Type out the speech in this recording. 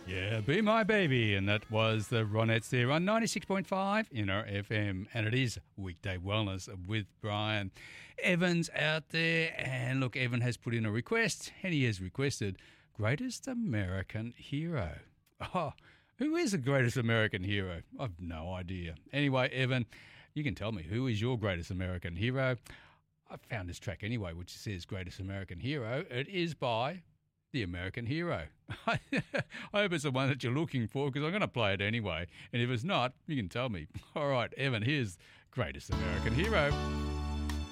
Yeah, Be My Baby. And that was the Ronettes there on 96.5 Inner FM. And it is Weekday Wellness with Brian Evans out there. And look, Evan has put in a request, and he has requested Greatest American Hero. Oh, who is the greatest American hero? I've no idea. Anyway, Evan, you can tell me, who is your greatest American hero? I found this track anyway, which says Greatest American Hero. It is by The American Hero. I hope it's the one that you're looking for, because I'm going to play it anyway. And if it's not, you can tell me. All right, Evan, here's Greatest American Hero.